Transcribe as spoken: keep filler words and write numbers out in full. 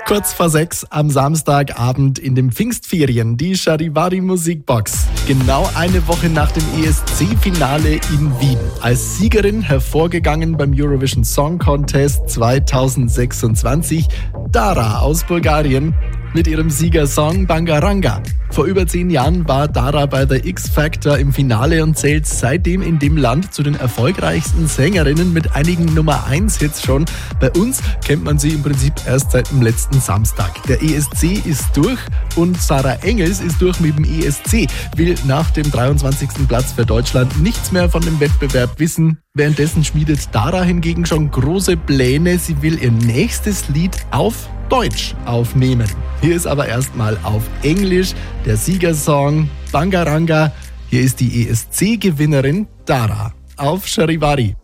Kurz vor sechs am Samstagabend in den Pfingstferien, die Charivari Musikbox. Genau eine Woche nach dem E S C-Finale in Wien. Als Siegerin hervorgegangen beim Eurovision Song Contest zweitausendsechsundzwanzig, Dara aus Bulgarien mit ihrem Siegersong Bangaranga. Vor über zehn Jahren war Dara bei der X-Factor im Finale und zählt seitdem in dem Land zu den erfolgreichsten Sängerinnen mit einigen Nummer eins Hits schon. Bei uns kennt man sie im Prinzip erst seit dem letzten Samstag. Der E S C ist durch und Sarah Engels ist durch mit dem E S C, will nach dem dreiundzwanzigsten Platz für Deutschland nichts mehr von dem Wettbewerb wissen. Währenddessen schmiedet Dara hingegen schon große Pläne. Sie will ihr nächstes Lied auf Deutsch aufnehmen. Hier ist aber erstmal auf Englisch der Siegersong Bangaranga. Hier ist die E S C-Gewinnerin Dara auf Charivari.